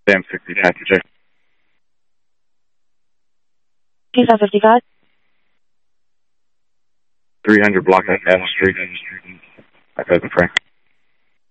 Sam 60 Package. 55. 300 block of F Street. Pheasant Frank.